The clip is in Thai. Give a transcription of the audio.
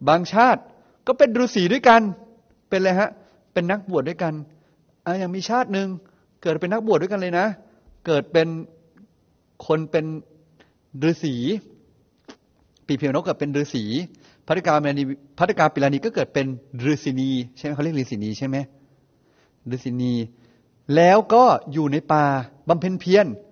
บางชาติก็เป็นฤาษีด้วยกันเป็นอะไรฮะเป็นนักบวชด้วยกันอย่างมีชาติหนึ่งเกิดเป็นนักบวชด้วยกันเลยนะเกิดเป็นคนเป็นฤาษีปีเพียวนกเกิดเป็นฤาษีภัตติกาปิลานีก็เกิดเป็นฤาษีนีใช่ไหมเขาเรียกฤาษีนีใช่ไหมฤาษีนีแล้วก็อยู่ในป่าบำเพ็ญเพียร